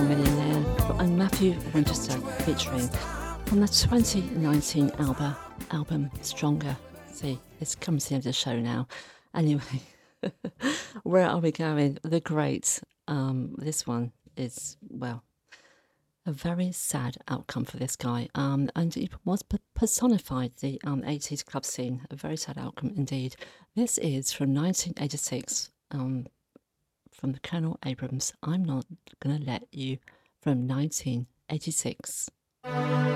Slumdog Millionaire and Matthew Winchester featuring on the 2019 album Stronger. See, it's come to the end of the show now. Anyway, where are we going? The Great. This one is, well, a very sad outcome for this guy. And it was personified the 80s club scene. A very sad outcome indeed. This is from 1986. From the Colonel Abrams, I'm Not Gonna Let You, from 1986.